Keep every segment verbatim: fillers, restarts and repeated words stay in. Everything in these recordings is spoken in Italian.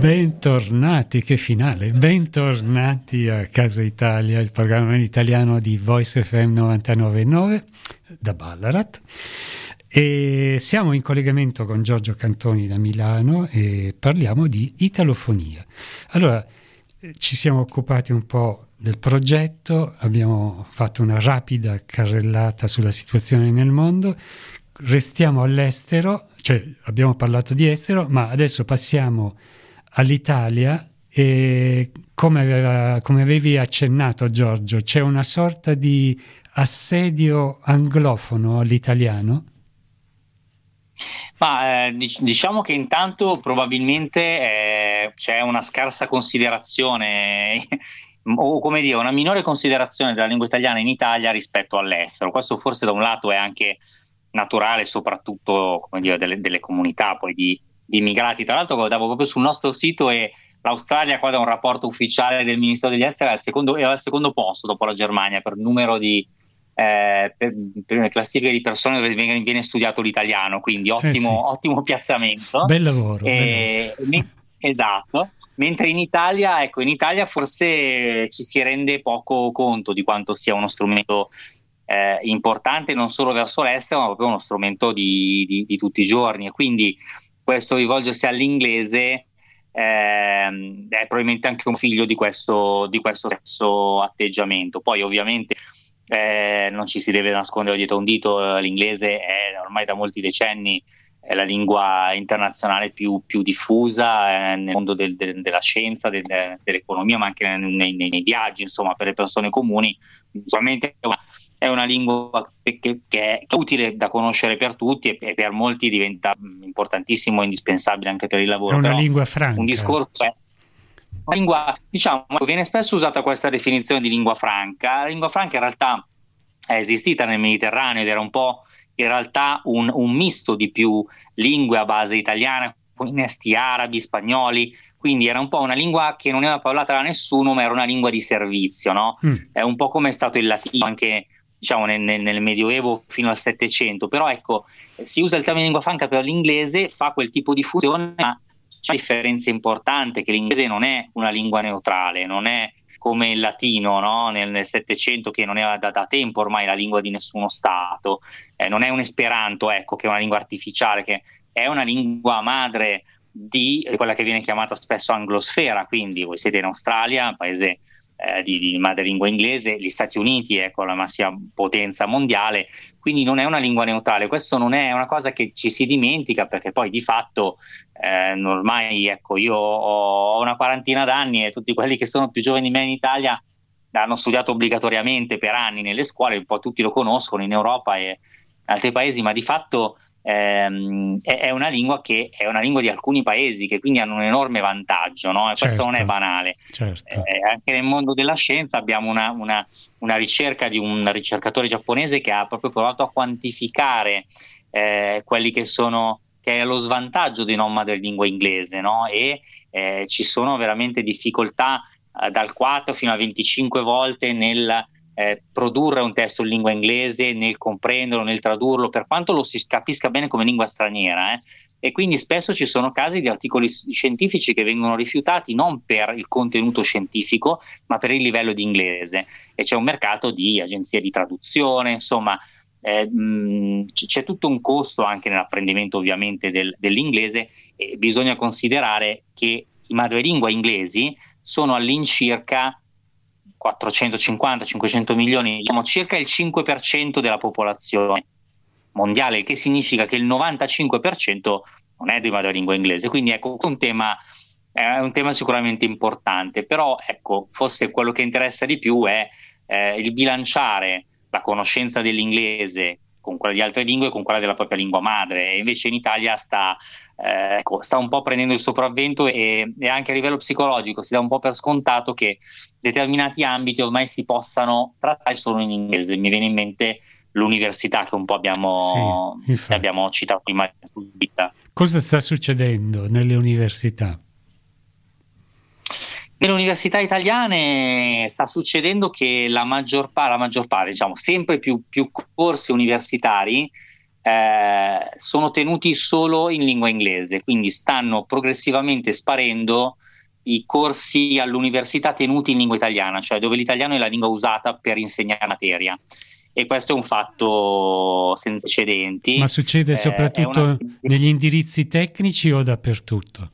Bentornati, che finale, bentornati a Casa Italia, il programma in italiano di Voice F M novantanove virgola nove da Ballarat. E siamo in collegamento con Giorgio Cantoni da Milano e parliamo di italofonia. Allora, ci siamo occupati un po' del progetto, abbiamo fatto una rapida carrellata sulla situazione nel mondo, restiamo all'estero, cioè abbiamo parlato di estero, ma adesso passiamo all'Italia e come, aveva, come avevi accennato, Giorgio, c'è una sorta di assedio anglofono all'italiano? Ma eh, diciamo che intanto probabilmente eh, c'è una scarsa considerazione o come dire una minore considerazione della lingua italiana in Italia rispetto all'estero. Questo forse da un lato è anche naturale, soprattutto come dire, delle, delle comunità poi di di immigrati. Tra l'altro guardavo proprio sul nostro sito e l'Australia, qua da un rapporto ufficiale del Ministero degli Esteri, è al secondo, è al secondo posto dopo la Germania per numero di eh, per, per classifiche di persone dove viene, viene studiato l'italiano, quindi ottimo, eh sì. ottimo piazzamento. Bel lavoro, E, bel lavoro. Esatto. Mentre in Italia, ecco, in Italia forse ci si rende poco conto di quanto sia uno strumento eh, importante non solo verso l'estero, ma proprio uno strumento di, di, di tutti i giorni. E quindi questo rivolgersi all'inglese ehm, è probabilmente anche un figlio di questo, di questo stesso atteggiamento. Poi ovviamente eh, non ci si deve nascondere dietro un dito, l'inglese è ormai da molti decenni è la lingua internazionale più, più diffusa eh, nel mondo del, del, della scienza, del, dell'economia, ma anche nei, nei, nei viaggi, insomma, per le persone comuni. Sicuramente è una, è una lingua che, che, che è utile da conoscere per tutti e, e per molti diventa importantissimo e indispensabile anche per il lavoro. È una Però lingua franca. Un discorso è una lingua, diciamo, viene spesso usata questa definizione di lingua franca. La lingua franca in realtà è esistita nel Mediterraneo ed era un po' in realtà un, un misto di più lingue a base italiana, con innesti arabi, spagnoli, quindi era un po' una lingua che non era parlata da nessuno, ma era una lingua di servizio, no? Mm. È un po' come è stato il latino anche, diciamo, nel, nel Medioevo fino al Settecento, però ecco, si usa il termine lingua franca per l'inglese, fa quel tipo di funzione, ma c'è una differenza importante, che l'inglese non è una lingua neutrale, non è come il latino, no? nel, nel Settecento, che non era da, da tempo ormai la lingua di nessuno Stato, eh, non è un esperanto, ecco, che è una lingua artificiale, che è una lingua madre di quella che viene chiamata spesso anglosfera, quindi voi siete in Australia, un paese eh, di, di madrelingua inglese, gli Stati Uniti, ecco, la massima potenza mondiale, quindi non è una lingua neutrale. Questo non è una cosa che ci si dimentica, perché poi di fatto eh, ormai, ecco, io ho una quarantina d'anni e tutti quelli che sono più giovani di me in Italia hanno studiato obbligatoriamente per anni nelle scuole, un po' tutti lo conoscono in Europa e in altri paesi, ma di fatto ehm, è, è una lingua che è una lingua di alcuni paesi, che quindi hanno un enorme vantaggio, no? E certo, questo non è banale. Certo. Eh, anche nel mondo della scienza abbiamo una, una, una ricerca di un ricercatore giapponese che ha proprio provato a quantificare eh, quelli che sono che è lo svantaggio di non madrelingua inglese, no? E eh, ci sono veramente difficoltà eh, dal quattro fino a venticinque volte nel eh, produrre un testo in lingua inglese, nel comprenderlo, nel tradurlo, per quanto lo si capisca bene come lingua straniera, eh? E quindi spesso ci sono casi di articoli scientifici che vengono rifiutati non per il contenuto scientifico, ma per il livello di inglese, e c'è un mercato di agenzie di traduzione, insomma. Eh, mh, c'è tutto un costo anche nell'apprendimento ovviamente del, dell'inglese, e bisogna considerare che i madrelingua inglesi sono all'incirca quattrocentocinquanta cinquecento milioni, diciamo circa il cinque per cento della popolazione mondiale, il che significa che il novantacinque per cento non è di madrelingua inglese. Quindi ecco, un tema, è un tema sicuramente importante, però ecco, forse quello che interessa di più è eh, il bilanciare la conoscenza dell'inglese con quella di altre lingue e con quella della propria lingua madre, e invece in Italia sta, eh, ecco, sta un po' prendendo il sopravvento, e, e anche a livello psicologico si dà un po' per scontato che determinati ambiti ormai si possano trattare solo in inglese. Mi viene in mente l'università, che un po' abbiamo, sì, che abbiamo citato prima. Cosa sta succedendo nelle università? Nelle università italiane sta succedendo che la maggior parte, la maggior parte, diciamo, sempre più, più corsi universitari eh, sono tenuti solo in lingua inglese, quindi stanno progressivamente sparendo i corsi all'università tenuti in lingua italiana, cioè dove l'italiano è la lingua usata per insegnare materia. E questo è un fatto senza precedenti. Ma succede eh, soprattutto una... negli indirizzi tecnici o dappertutto?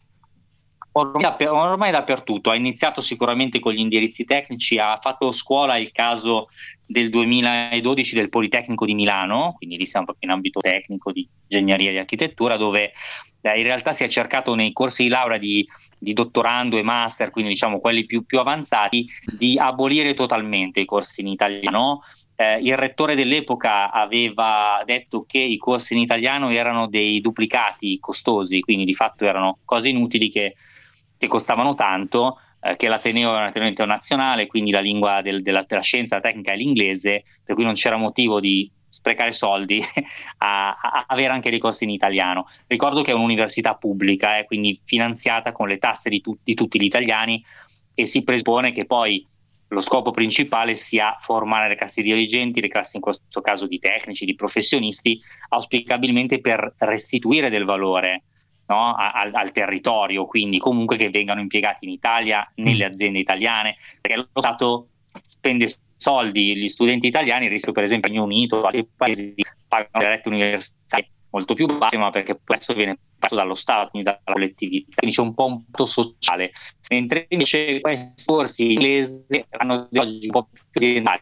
Ormai, ormai dappertutto. Ha iniziato sicuramente con gli indirizzi tecnici, ha fatto scuola il caso del duemiladodici del Politecnico di Milano, quindi lì siamo proprio in ambito tecnico di ingegneria e di architettura, dove eh, in realtà si è cercato nei corsi di laurea di, di dottorando e master, quindi diciamo quelli più, più avanzati, di abolire totalmente i corsi in italiano. Eh, il rettore dell'epoca aveva detto che i corsi in italiano erano dei duplicati costosi, quindi di fatto erano cose inutili che, che costavano tanto, eh, che l'Ateneo è un Ateneo internazionale, quindi la lingua del, della, della scienza, la tecnica è l'inglese, per cui non c'era motivo di sprecare soldi a, a avere anche dei corsi in italiano. Ricordo che è un'università pubblica, eh, quindi finanziata con le tasse di, tu, di tutti gli italiani, e si presuppone che poi lo scopo principale sia formare le classi dirigenti, le classi in questo caso di tecnici, di professionisti, auspicabilmente per restituire del valore, no, al, al territorio, quindi comunque che vengano impiegati in Italia, nelle aziende italiane, perché lo Stato spende soldi, gli studenti italiani, rispetto per esempio al Regno Unito o altri paesi, pagano le rette universitarie molto più basse, ma perché questo viene pagato dallo Stato, quindi dalla collettività, quindi c'è un po' un punto sociale, mentre invece questi corsi inglesi hanno di oggi un po' più aziendali,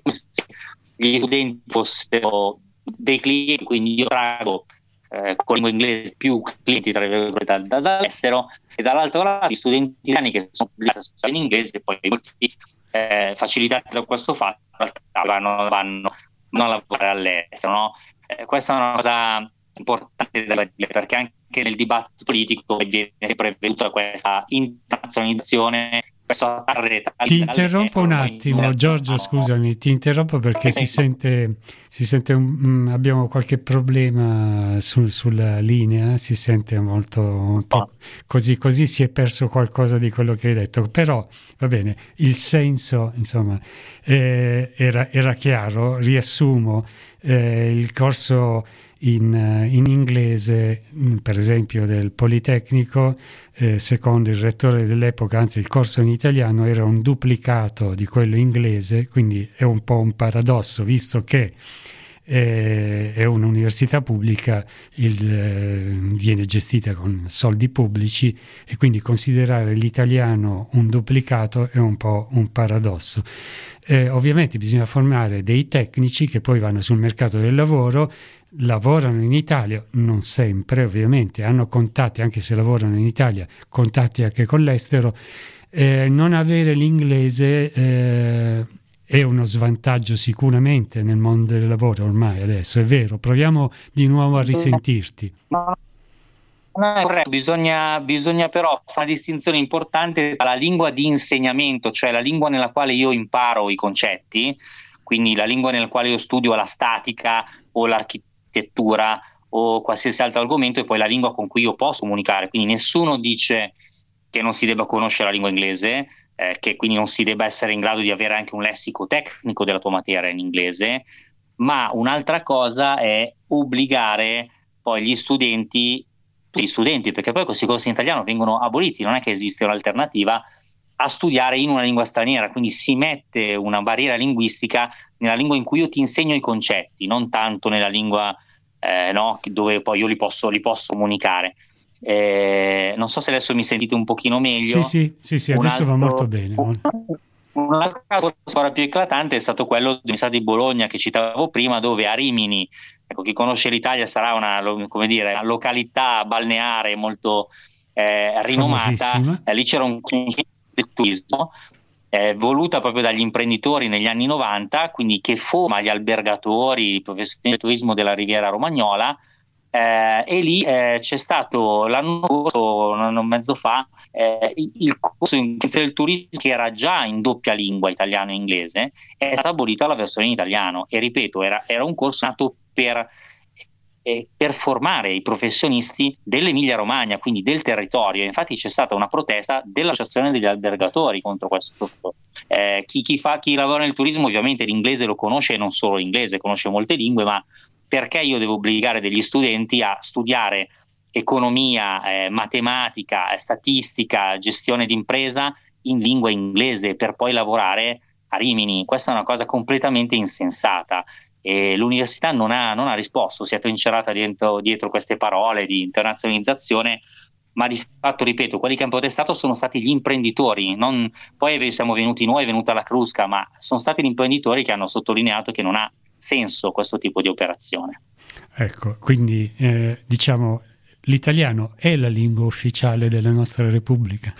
gli studenti fossero dei clienti, quindi io trago eh, con lingua inglese più clienti tra virgolette da, dall'estero, e dall'altro lato gli studenti italiani che sono obbligati a studiare in inglese, poi molti eh, facilitati da questo fatto vanno, vanno non a lavorare all'estero, no? Eh, questa è una cosa importante da dire, perché anche nel dibattito politico viene sempre veduta questa internazionalizzazione, questo ti interrompo un attimo, Giorgio, scusami, ti interrompo perché si sente, si sente un, abbiamo qualche problema sul, sulla linea, si sente molto un po' così, così si è perso qualcosa di quello che hai detto, però va bene, il senso insomma eh, era, era chiaro, riassumo, eh, il corso In, in inglese, per esempio del Politecnico, eh, secondo il rettore dell'epoca, anzi il corso in italiano era un duplicato di quello inglese, quindi è un po' un paradosso, visto che eh, è un'università pubblica, il, eh, viene gestita con soldi pubblici, e quindi considerare l'italiano un duplicato è un po' un paradosso. Eh, ovviamente bisogna formare dei tecnici che poi vanno sul mercato del lavoro, lavorano in Italia, non sempre ovviamente, hanno contatti, anche se lavorano in Italia, contatti anche con l'estero. Eh, non avere l'inglese eh, è uno svantaggio sicuramente nel mondo del lavoro ormai adesso, è vero, proviamo di nuovo a risentirti. No, no, è corretto, bisogna, bisogna però fare una distinzione importante tra la lingua di insegnamento, cioè la lingua nella quale io imparo i concetti, quindi la lingua nella quale io studio la statica o l'architettura o qualsiasi altro argomento, e poi la lingua con cui io posso comunicare. Quindi nessuno dice che non si debba conoscere la lingua inglese, eh, che quindi non si debba essere in grado di avere anche un lessico tecnico della tua materia in inglese, ma un'altra cosa è obbligare poi gli studenti, gli studenti, perché poi questi corsi in italiano vengono aboliti, non è che esiste un'alternativa, a studiare in una lingua straniera, quindi si mette una barriera linguistica nella lingua in cui io ti insegno i concetti, non tanto nella lingua eh, no, dove poi io li posso, li posso comunicare. Eh, non so se adesso mi sentite un pochino meglio. Sì, sì, sì, sì adesso altro, va molto bene. Un, un altro caso ancora più eclatante è stato quello dell'Università di Bologna che citavo prima, dove a Rimini, ecco, chi conosce l'Italia sarà una, come dire, una località balneare molto eh, rinomata, eh, lì c'era un del turismo eh, voluta proprio dagli imprenditori negli anni novanta, quindi che forma gli albergatori, i professionisti del turismo della Riviera Romagnola, eh, e lì eh, c'è stato l'anno scorso, un anno e mezzo fa, eh, il corso del turismo che era già in doppia lingua, italiano e inglese, è stata abolita la versione in italiano, e ripeto, era, era un corso nato per Eh, per formare i professionisti dell'Emilia Romagna, quindi del territorio. Infatti c'è stata una protesta dell'associazione degli albergatori contro questo. Eh, chi, chi, fa, chi lavora nel turismo ovviamente l'inglese lo conosce, e non solo l'inglese, conosce molte lingue, ma perché io devo obbligare degli studenti a studiare economia, eh, matematica, eh, statistica, gestione d'impresa in lingua inglese per poi lavorare a Rimini? Questa è una cosa completamente insensata e l'università non ha, non ha risposto, si è trincerata dietro, dietro queste parole di internazionalizzazione, ma di fatto, ripeto, quelli che hanno protestato sono stati gli imprenditori, non, poi siamo venuti noi, è venuta la Crusca, ma sono stati gli imprenditori che hanno sottolineato che non ha senso questo tipo di operazione. Ecco, quindi eh, diciamo l'italiano è la lingua ufficiale della nostra Repubblica?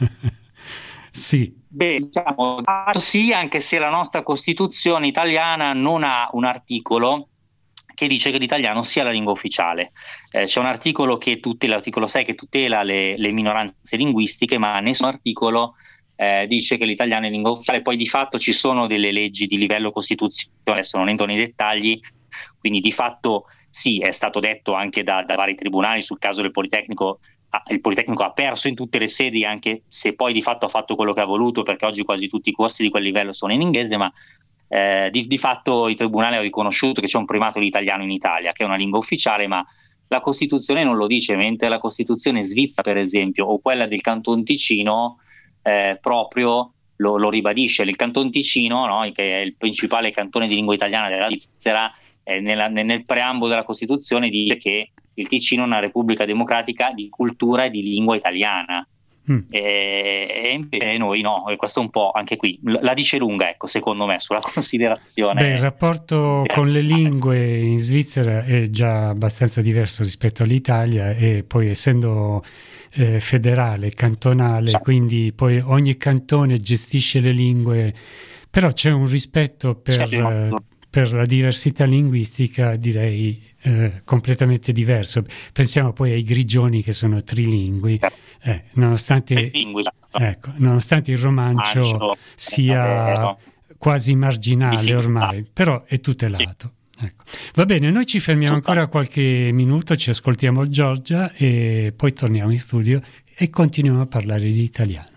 Sì. Beh, diciamo sì, anche se la nostra Costituzione italiana non ha un articolo che dice che l'italiano sia la lingua ufficiale. Eh, c'è un articolo che tutela, l'articolo sei, che tutela le, le minoranze linguistiche, ma nessun articolo eh, dice che l'italiano è lingua ufficiale. Poi di fatto ci sono delle leggi di livello costituzionale, adesso non entro nei dettagli, quindi di fatto sì, è stato detto anche da, da vari tribunali sul caso del Politecnico. Il Politecnico ha perso in tutte le sedi, anche se poi di fatto ha fatto quello che ha voluto, perché oggi quasi tutti i corsi di quel livello sono in inglese, ma eh, di, di fatto i tribunali hanno riconosciuto che c'è un primato dell'italiano in Italia, che è una lingua ufficiale, ma la Costituzione non lo dice, mentre la Costituzione svizzera, per esempio, o quella del Canton Ticino, eh, proprio lo, lo ribadisce. Il Canton Ticino, no, che è il principale cantone di lingua italiana della Svizzera, eh, nella, nel preambolo della Costituzione dice che il Ticino è una repubblica democratica di cultura e di lingua italiana. Mm. E, e invece noi no, e questo un po' anche qui la dice lunga, ecco, secondo me, sulla considerazione. Beh, il rapporto con le lingue in Svizzera è già abbastanza diverso rispetto all'Italia, e poi essendo eh, federale, cantonale, quindi poi ogni cantone gestisce le lingue, però c'è un rispetto per, eh, per la diversità linguistica, direi Eh, completamente diverso. Pensiamo poi ai grigioni, che sono trilingui, eh, nonostante, ecco, nonostante il romancio Mancio, sia quasi marginale ormai, però è tutelato. Sì. Ecco. Va bene, noi ci fermiamo ancora qualche minuto, ci ascoltiamo Giorgia e poi torniamo in studio e continuiamo a parlare di italiano.